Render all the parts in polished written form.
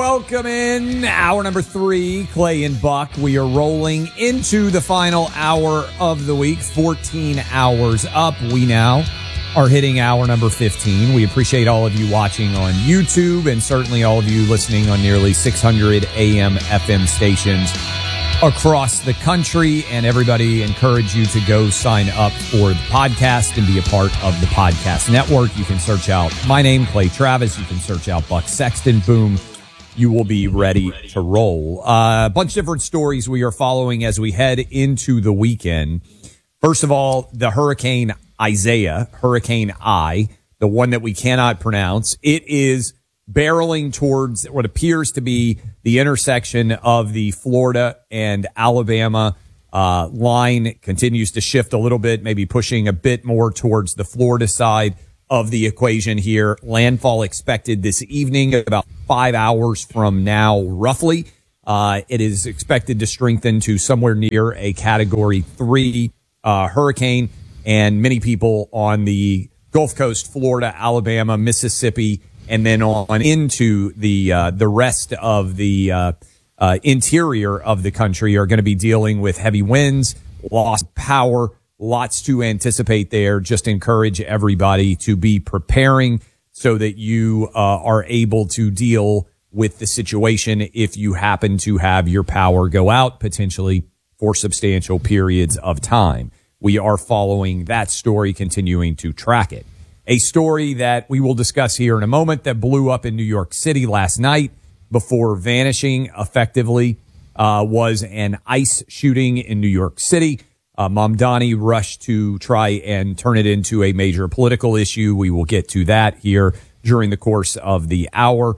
Welcome in hour number 3, Clay and Buck. We are rolling into the final hour of the week, 14 hours up. We now are hitting hour number 15. We appreciate all of you watching on YouTube and certainly all of you listening on nearly 600 AM FM stations across the country, and everybody encourage you to go sign up for the podcast and be a part of the podcast network. You can search out my name, Clay Travis. You can search out Buck Sexton. Boom. You will be ready to roll. A bunch of different stories we are following as we head into the weekend. First of all, the Hurricane Isaiah, Hurricane I, the one that we cannot pronounce. It is barreling towards what appears to be the intersection of the Florida and Alabama line. Continues to shift a little bit, maybe pushing a bit more towards the Florida side of the equation here. Landfall expected this evening, about 5 hours from now, roughly. It is expected to strengthen to somewhere near a Category 3 hurricane, and many people on the Gulf Coast, Florida, Alabama, Mississippi, and then on into the rest of the interior of the country are going to be dealing with heavy winds, loss of power, lots to anticipate there. Just encourage everybody to be preparing so that you are able to deal with the situation if you happen to have your power go out potentially for substantial periods of time. We are following that story, continuing to track it. A story that we will discuss here in a moment that blew up in New York City last night before vanishing effectively was an ICE shooting in New York City. Mamdani rushed to try and turn it into a major political issue. We will get to that here during the course of the hour.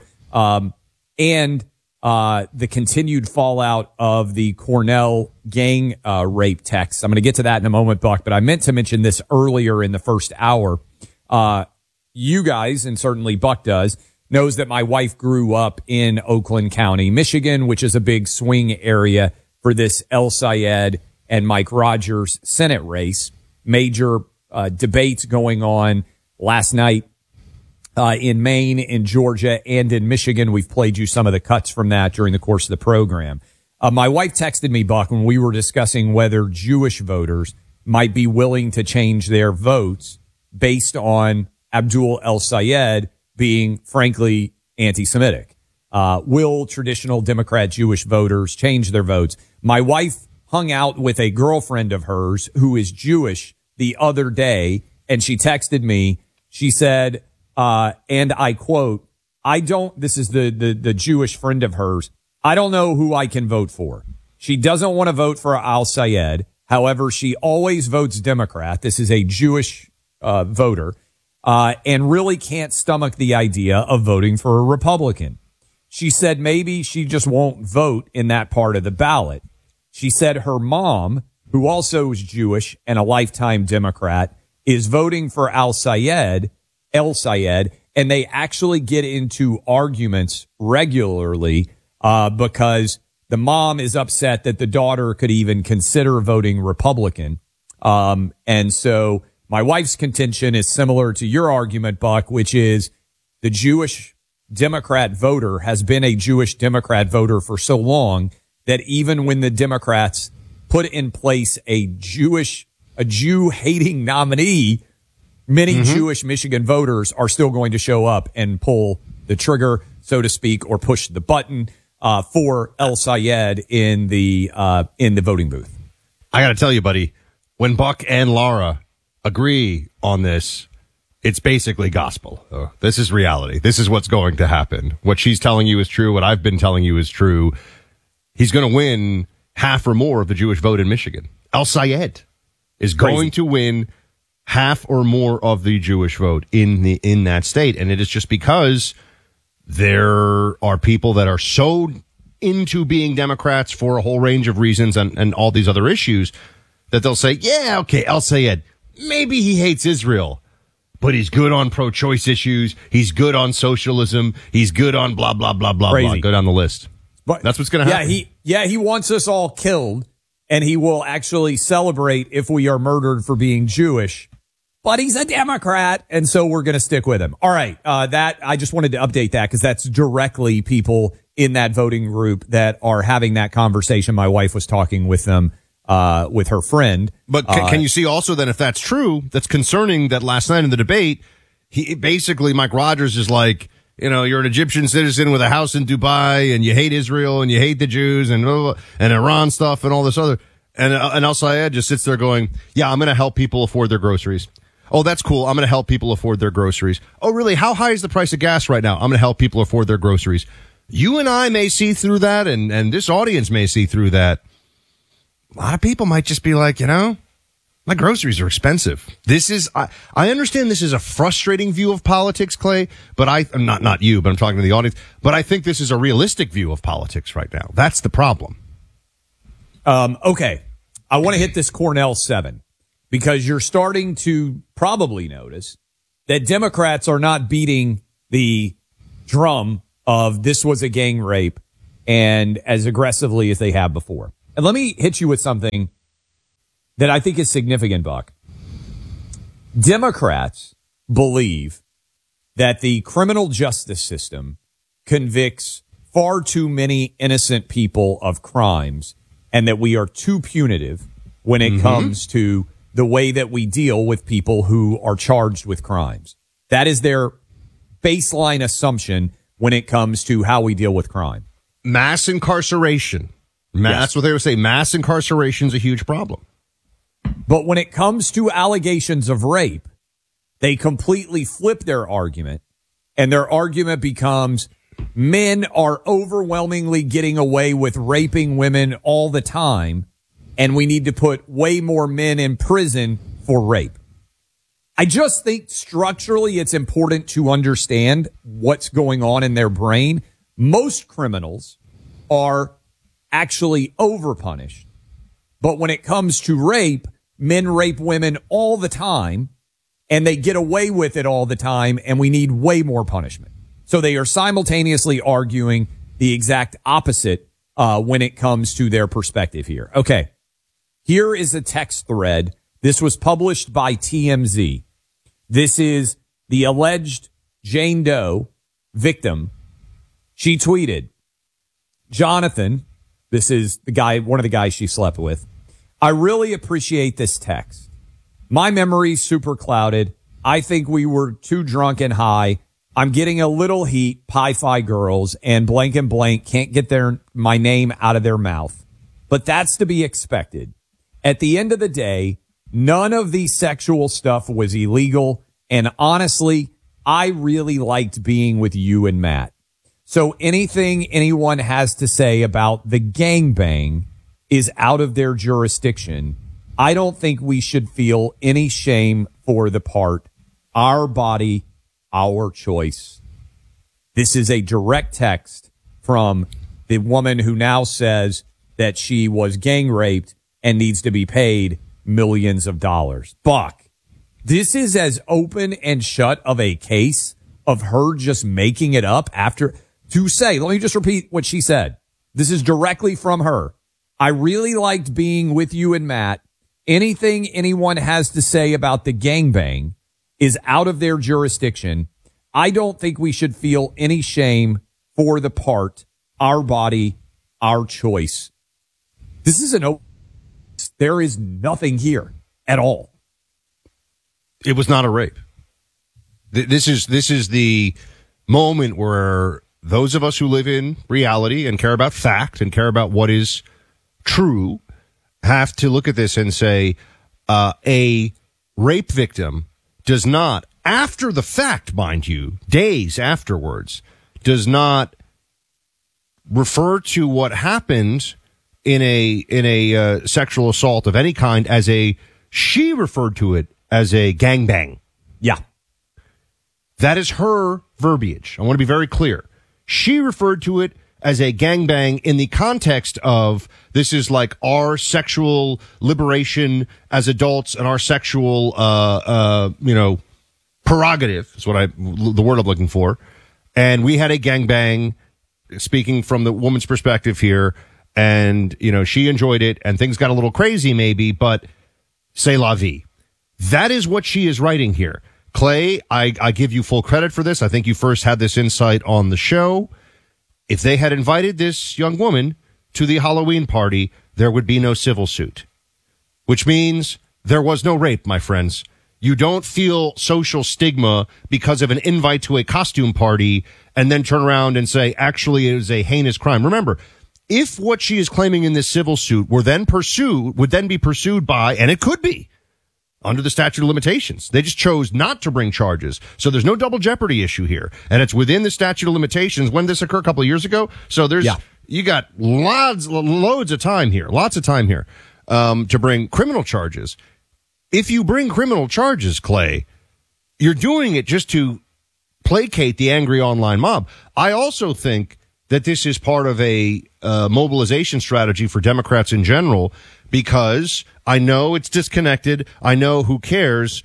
And the continued fallout of the Cornell gang rape text. I'm going to get to that in a moment, Buck, but I meant to mention this earlier in the first hour. You guys, and certainly Buck does, knows that my wife grew up in Oakland County, Michigan, which is a big swing area for this El Sayed and Mike Rogers Senate race. Major debates going on last night in Maine, in Georgia, and in Michigan. We've played you some of the cuts from that during the course of the program. My wife texted me, Buck, when we were discussing whether Jewish voters might be willing to change their votes based on Abdul El Sayed being, frankly, anti-Semitic. Will traditional Democrat Jewish voters change their votes? My wife hung out with a girlfriend of hers who is Jewish the other day, and she texted me. She said, and I quote, this is the Jewish friend of hers, I don't know who I can vote for. She doesn't want to vote for Al Sayed. However, she always votes Democrat. This is a Jewish voter, and really can't stomach the idea of voting for a Republican. She said maybe she just won't vote in that part of the ballot. She said her mom, who also is Jewish and a lifetime Democrat, is voting for El Sayed, and they actually get into arguments regularly because the mom is upset that the daughter could even consider voting Republican. And so my wife's contention is similar to your argument, Buck, which is the Jewish Democrat voter has been a Jewish Democrat voter for so long that even when the Democrats put in place a Jew-hating nominee, many Jewish Michigan voters are still going to show up and pull the trigger, so to speak, or push the button for El Sayed in the voting booth. I got to tell you, buddy, when Buck and Laura agree on this, it's basically gospel. This is reality. This is what's going to happen. What she's telling you is true. What I've been telling you is true. He's going to win half or more of the Jewish vote in Michigan. El Sayed is going to win half or more of the Jewish vote in that state. And it is just because there are people that are so into being Democrats for a whole range of reasons and all these other issues that they'll say, yeah, okay, El Sayed, maybe he hates Israel, but he's good on pro-choice issues. He's good on socialism. He's good on blah, blah, blah, blah, blah. Go down the list. But that's what's going to happen. He wants us all killed, and he will actually celebrate if we are murdered for being Jewish. But he's a Democrat, and so we're going to stick with him. All right, that I just wanted to update that because that's directly people in that voting group that are having that conversation. My wife was talking with them, with her friend. But can you see also then if that's true, that's concerning that last night in the debate, Mike Rogers is like, you're an Egyptian citizen with a house in Dubai and you hate Israel and you hate the Jews and blah, blah, blah, and Iran stuff and all this other. And Al Sayed just sits there going, yeah, I'm going to help people afford their groceries. Oh, that's cool. I'm going to help people afford their groceries. Oh, really? How high is the price of gas right now? I'm going to help people afford their groceries. You and I may see through that, and this audience may see through that. A lot of people might just be like, my groceries are expensive. I understand this is a frustrating view of politics, Clay, but not you, but I'm talking to the audience. But I think this is a realistic view of politics right now. That's the problem. Okay. I want to hit this Cornell 7 because you're starting to probably notice that Democrats are not beating the drum of this was a gang rape and as aggressively as they have before. And let me hit you with something that I think is significant, Buck. Democrats believe that the criminal justice system convicts far too many innocent people of crimes and that we are too punitive when it comes to the way that we deal with people who are charged with crimes. That is their baseline assumption when it comes to how we deal with crime. Mass incarceration. That's what they would say. Mass incarceration is a huge problem. But when it comes to allegations of rape, they completely flip their argument, and their argument becomes men are overwhelmingly getting away with raping women all the time, and we need to put way more men in prison for rape. I just think structurally it's important to understand what's going on in their brain. Most criminals are actually overpunished. But when it comes to rape, men rape women all the time, and they get away with it all the time, and we need way more punishment. So they are simultaneously arguing the exact opposite when it comes to their perspective here. Okay, here is a text thread. This was published by TMZ. This is the alleged Jane Doe victim. She tweeted, Jonathan, this is the guy, one of the guys she slept with. I really appreciate this text. My memory's super clouded. I think we were too drunk and high. I'm getting a little heat, Pi-Fi girls, and blank can't get my name out of their mouth. But that's to be expected. At the end of the day, none of the sexual stuff was illegal. And honestly, I really liked being with you and Matt. So anything anyone has to say about the gangbang is out of their jurisdiction. I don't think we should feel any shame for the part. Our body, our choice. This is a direct text from the woman who now says that she was gang raped and needs to be paid millions of dollars. Buck, this is as open and shut of a case of her just making it up after to say, let me just repeat what she said. This is directly from her. I really liked being with you and Matt. Anything anyone has to say about the gangbang is out of their jurisdiction. I don't think we should feel any shame for the part, our body, our choice. This is there is nothing here at all. It was not a rape. This is the moment where those of us who live in reality and care about fact and care about what is true have to look at this and say a rape victim does not, after the fact, mind you, days afterwards, does not refer to what happened in a sexual assault of any kind as she referred to it as a gangbang. Yeah. That is her verbiage. I want to be very clear. She referred to it as a gangbang in the context of this is like our sexual liberation as adults and our sexual, prerogative is the word I'm looking for. And we had a gangbang, speaking from the woman's perspective here. And, she enjoyed it and things got a little crazy maybe, but c'est la vie. That is what she is writing here. Clay, I give you full credit for this. I think you first had this insight on the show. if they had invited this young woman to the Halloween party, there would be no civil suit, which means there was no rape, my friends. You don't feel social stigma because of an invite to a costume party and then turn around and say, actually, it was a heinous crime. Remember, if what she is claiming in this civil suit would then be pursued by, and it could be, under the statute of limitations. They just chose not to bring charges. So there's no double jeopardy issue here. And it's within the statute of limitations. When this occurred a couple of years ago. So you got lots of time here to bring criminal charges. If you bring criminal charges, Clay, you're doing it just to placate the angry online mob. I also think that this is part of a mobilization strategy for Democrats in general, because I know it's disconnected. I know who cares,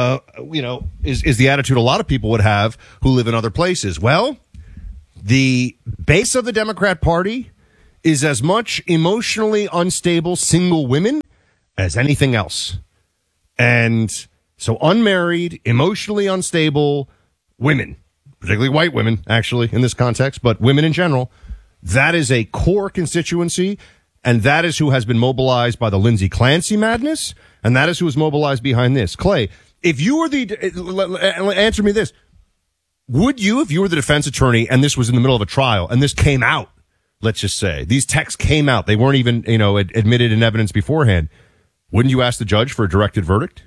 is the attitude a lot of people would have who live in other places. Well, the base of the Democrat Party is as much emotionally unstable single women as anything else. And so unmarried, emotionally unstable women, particularly white women, actually, in this context, but women in general, that is a core constituency. And that is who has been mobilized by the Lindsey Clancy madness. And that is who is mobilized behind this. Clay, if you were answer me this. Would you, if you were the defense attorney and this was in the middle of a trial and this came out, let's just say, these texts came out, they weren't even, admitted in evidence beforehand, wouldn't you ask the judge for a directed verdict?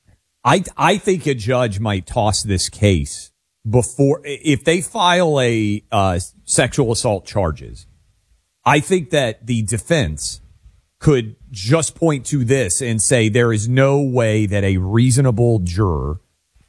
I think a judge might toss this case before, if they file a sexual assault charges. I think that the defense could just point to this and say there is no way that a reasonable juror,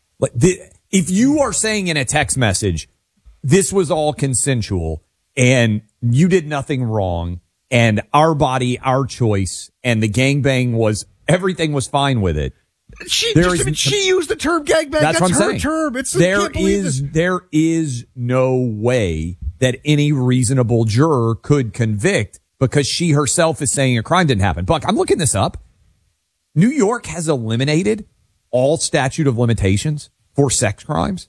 if you are saying in a text message, this was all consensual and you did nothing wrong and our body, our choice, and the gangbang everything was fine with it. She used the term gangbang. That's what I'm her saying. Term. There is no way that any reasonable juror could convict because she herself is saying a crime didn't happen. Buck, I'm looking this up. New York has eliminated all statute of limitations for sex crimes.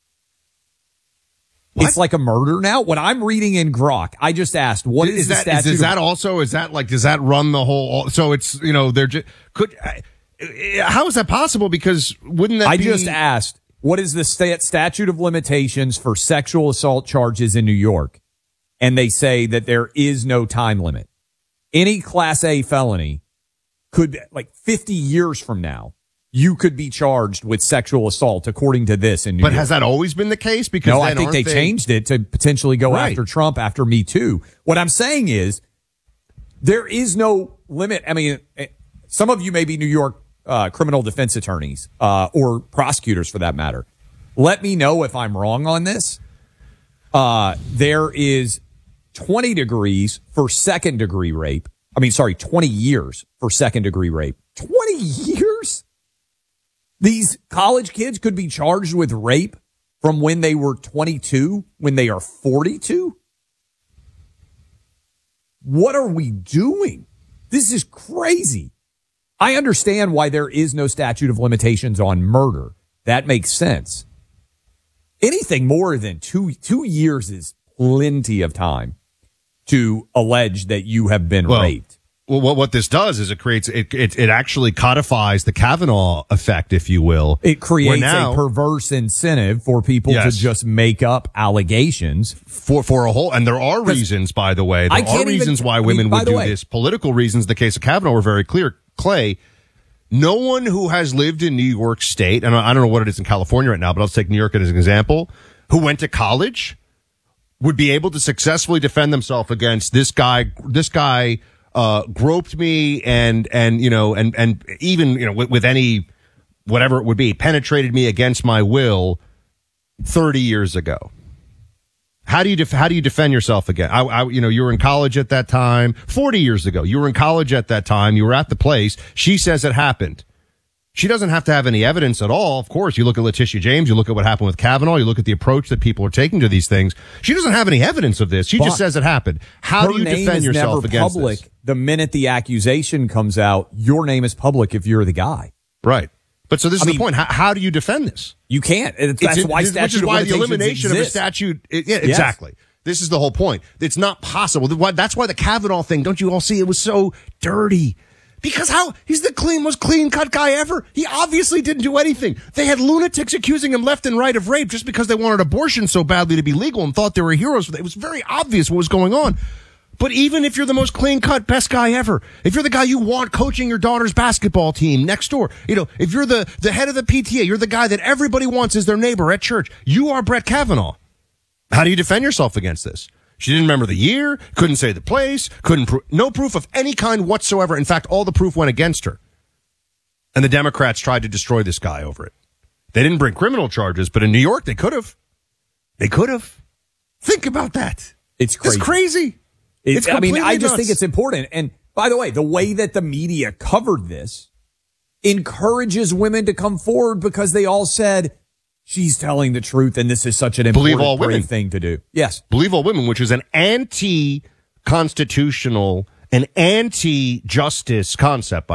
What? It's like a murder now. What I'm reading in Grok, I just asked, what is the statute? Does that run the whole? So it's, they're just how is that possible? Because wouldn't that? I just asked, what is the statute of limitations for sexual assault charges in New York? And they say that there is no time limit. Any Class A felony could, 50 years from now, you could be charged with sexual assault, according to this in New York. But has that always been the case? Because no, I think they changed it to potentially go after Trump after Me Too. What I'm saying is there is no limit. I mean, some of you may be New York criminal defense attorneys or prosecutors for that matter. Let me know if I'm wrong on this. There is 20 degrees for second degree rape. 20 years for second degree rape. 20 years? These college kids could be charged with rape from when they were 22, when they are 42? What are we doing? This is crazy. I understand why there is no statute of limitations on murder. That makes sense. Anything more than two years is plenty of time to allege that you have been raped. Well, what this does is it actually codifies the Kavanaugh effect, if you will. It creates a perverse incentive for people to just make up allegations for a whole. And there are reasons, by the way, why women would do this. Political reasons. In the case of Kavanaugh were very clear. Clay, no one who has lived in New York State, and I don't know what it is in California right now, but I'll take New York as an example, who went to college would be able to successfully defend themselves against this guy groped me and even, with any, whatever it would be, penetrated me against my will 30 years ago. How do you defend yourself again? You were in college at that time, 40 years ago. You were in college at that time. You were at the place. She says it happened. She doesn't have to have any evidence at all. Of course, you look at Letitia James, you look at what happened with Kavanaugh, you look at the approach that people are taking to these things. She doesn't have any evidence of this. She just says it happened. How do you defend yourself against public. This? The minute the accusation comes out, your name is public if you're the guy. Right. But so this is the point. How do you defend this? You can't. That's why statute of limitations the elimination exists. of a statute. Exactly. This is the whole point. It's not possible. That's why the Kavanaugh thing, don't you all see, it was so dirty. Because he's the most clean-cut guy ever. He obviously didn't do anything. They had lunatics accusing him left and right of rape just because they wanted abortion so badly to be legal and thought they were heroes. It was very obvious what was going on. But even if you're the most clean-cut, best guy ever, if you're the guy you want coaching your daughter's basketball team next door, if you're the head of the PTA, you're the guy that everybody wants as their neighbor at church, you are Brett Kavanaugh. How do you defend yourself against this? She didn't remember the year, couldn't say the place, no proof of any kind whatsoever. In fact, all the proof went against her. And the Democrats tried to destroy this guy over it. They didn't bring criminal charges, but in New York, they could have. They could have. Think about that. It's crazy. It's crazy. I just think it's important. And by the way, the way that the media covered this encourages women to come forward because they all said, she's telling the truth, and this is such an important brave thing to do. Yes. Believe all women, which is an anti-constitutional, an anti-justice concept, by